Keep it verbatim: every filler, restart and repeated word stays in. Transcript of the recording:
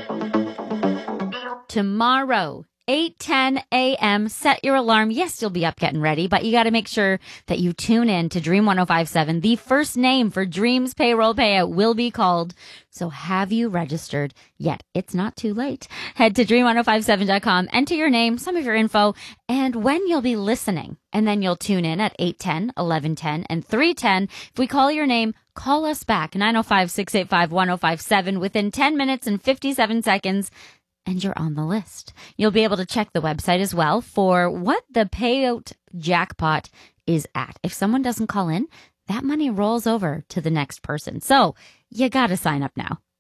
Tomorrow, eight ten a.m. Set your alarm. Yes, you'll be up getting ready, but you got to make sure that you tune in to Dream one oh five point seven. The first name for Dream's payroll payout will be called. So have you registered yet? It's not too late. Head to dream one oh five seven dot com, enter your name, some of your info, and when you'll be listening. And then you'll tune in at eight ten, eleven ten, and three ten. If we call your name, call us back, nine oh five, six eight five, one oh five seven, within ten minutes and fifty-seven seconds. And you're on the list. You'll be able to check the website as well for what the payout jackpot is at. If someone doesn't call in, that money rolls over to the next person. So you got to sign up now.